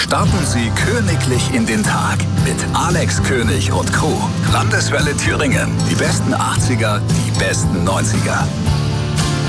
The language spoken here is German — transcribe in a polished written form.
Starten Sie königlich in den Tag mit Alex König und Crew. Landeswelle Thüringen. Die besten 80er, die besten 90er.